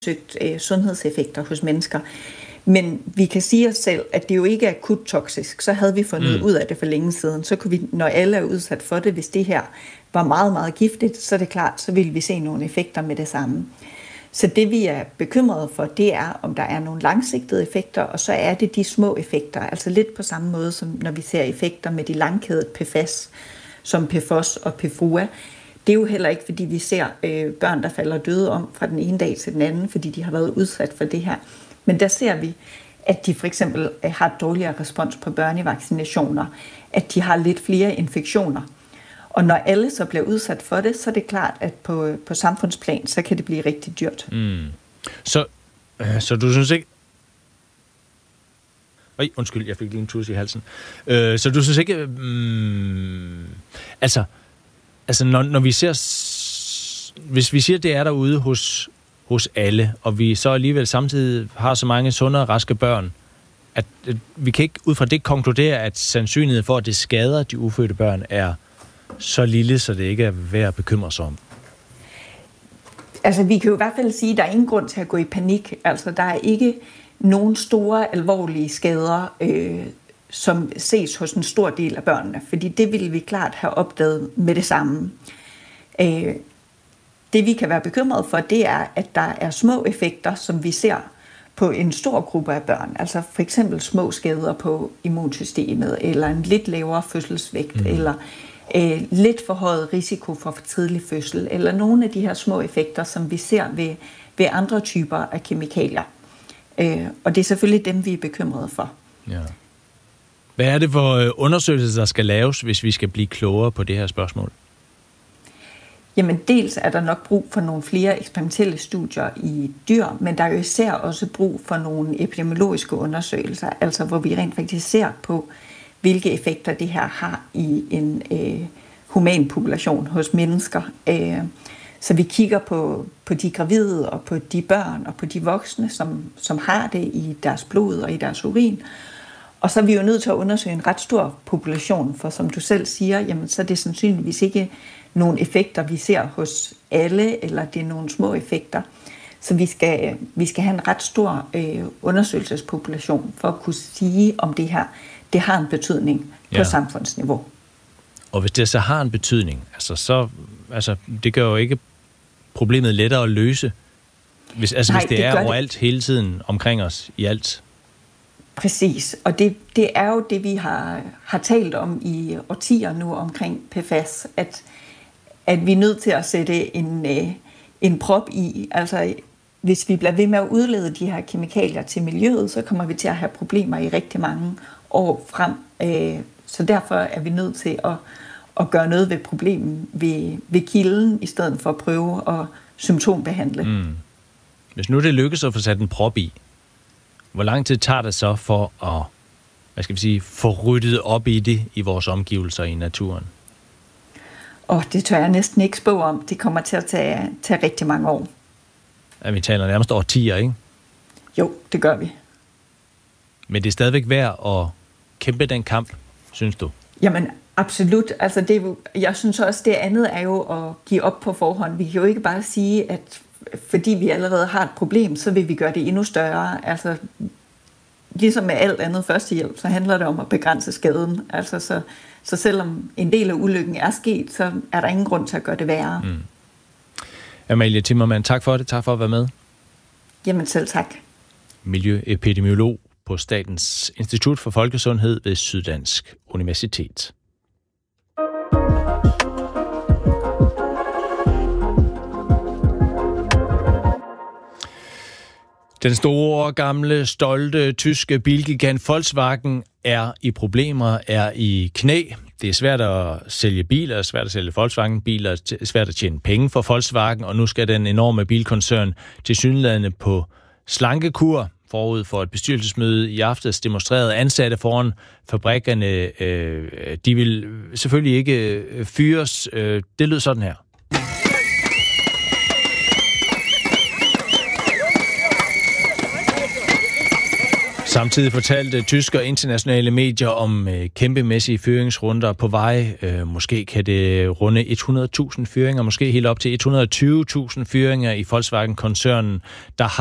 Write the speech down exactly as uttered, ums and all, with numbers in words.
undersøgt øh, sundhedseffekter hos mennesker. Men vi kan sige os selv, at det jo ikke er akut toksisk. Så havde vi fundet mm. ud af det for længe siden. Så kunne vi, når alle er udsat for det, hvis det her var meget, meget giftigt, så er det klart, så ville vi se nogle effekter med det samme. Så det vi er bekymrede for, det er, om der er nogle langsigtede effekter, og så er det de små effekter. Altså lidt på samme måde, som når vi ser effekter med de langkædede P F A S, som P F O S og P F U A. Det er jo heller ikke, fordi vi ser øh, børn, der falder døde om fra den ene dag til den anden, fordi de har været udsat for det her. Men der ser vi, at de for eksempel har et dårligere respons på børnevaccinationer, at de har lidt flere infektioner. Og når alle så bliver udsat for det, så er det klart, at på, på samfundsplan, så kan det blive rigtig dyrt. Mm. Så, øh, så du synes ikke... Øj, undskyld, jeg fik lige en tus i halsen. Øh, så du synes ikke... Mm, altså, altså når, når vi ser... Hvis vi siger, at det er derude hos... hos alle, og vi så alligevel samtidig har så mange sunde og raske børn, at, at vi kan ikke ud fra det konkludere, at sandsynligheden for, at det skader de ufødte børn, er så lille, så det ikke er værd at bekymre sig om. Altså, vi kan jo i hvert fald sige, at der er ingen grund til at gå i panik. Altså, der er ikke nogen store, alvorlige skader, øh, som ses hos en stor del af børnene, fordi det ville vi klart have opdaget med det samme. Øh, Det vi kan være bekymrede for, det er, at der er små effekter, som vi ser på en stor gruppe af børn. Altså for eksempel små skader på immunsystemet, eller en lidt lavere fødselsvægt, mm. eller øh, lidt forhøjet risiko for for tidlig fødsel, eller nogle af de her små effekter, som vi ser ved, ved andre typer af kemikalier. Øh, og det er selvfølgelig dem, vi er bekymrede for. Ja. Hvad er det for undersøgelser, der skal laves, hvis vi skal blive klogere på det her spørgsmål? Jamen dels er der nok brug for nogle flere eksperimentelle studier i dyr, men der er jo især også brug for nogle epidemiologiske undersøgelser, altså hvor vi rent faktisk ser på, hvilke effekter det her har i en øh, human population hos mennesker. Øh, så vi kigger på, på de gravide og på de børn og på de voksne, som, som har det i deres blod og i deres urin. Og så er vi jo nødt til at undersøge en ret stor population, for som du selv siger, jamen, så er det sandsynligvis ikke nogle effekter, vi ser hos alle, eller det er nogle små effekter. Så vi skal, vi skal have en ret stor øh, undersøgelsespopulation for at kunne sige, om det her det har en betydning på ja. samfundsniveau. Og hvis det så har en betydning, altså, så, altså, det gør jo ikke problemet lettere at løse, hvis, altså, Nej, hvis det, det er overalt det. Hele tiden omkring os i alt. Præcis, og det, det er jo det, vi har, har talt om i årtier nu omkring P F A S, at, at vi er nødt til at sætte en, en prop i. Altså, hvis vi bliver ved med at udlede de her kemikalier til miljøet, så kommer vi til at have problemer i rigtig mange år frem. Så derfor er vi nødt til at, at gøre noget ved problemet ved, ved kilden, i stedet for at prøve at symptombehandle. Mm. Hvis nu det lykkes at få sat en prop i, hvor lang tid tager det så for at, hvad skal vi sige, få ryddet op i det i vores omgivelser i naturen? Og det tør jeg næsten ikke spå om. Det kommer til at tage, tage rigtig mange år. Ja, vi taler nærmest årtier, ikke? Jo, det gør vi. Men det er stadigvæk værd at kæmpe den kamp, synes du? Jamen, absolut. Altså, det, jeg synes også, det andet er jo at give op på forhånd. Vi kan jo ikke bare sige, at fordi vi allerede har et problem, så vil vi gøre det endnu større. Altså, ligesom med alt andet førstehjælp, så handler det om at begrænse skaden. Altså, så, så selvom en del af ulykken er sket, så er der ingen grund til at gøre det værre. Mm. Amalie Timmermann, tak for det. Tak for at være med. Jamen selv tak. Miljøepidemiolog på Statens Institut for Folkesundhed ved Syddansk Universitet. Den store, gamle, stolte, tyske bilgigant Volkswagen er i problemer, er i knæ. Det er svært at sælge biler, er svært at sælge Volkswagen-biler, er svært at tjene penge for Volkswagen, og nu skal den enorme bilkoncern tilsyneladende på slankekur. Forud for et bestyrelsesmøde i aftes demonstrerede ansatte foran fabrikkerne. Øh, de vil selvfølgelig ikke fyres. Øh, det lød sådan her. Samtidig fortalte tyske og internationale medier om øh, kæmpemæssige fyringsrunder på vej. Øh, måske kan det runde hundrede tusind fyringer, måske helt op til et hundrede og tyve tusind fyringer i Volkswagen-koncernen, der